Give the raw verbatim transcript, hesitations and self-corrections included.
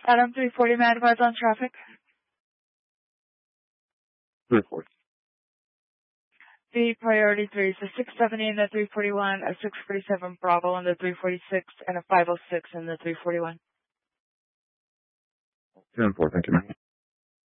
Adam three forty, may I advise on traffic? three forty. The priority three is a six seventy in the three forty-one, a six forty-seven Bravo in the three forty-six, and a five oh six in the three forty-one. ten four, thank you, ma'am.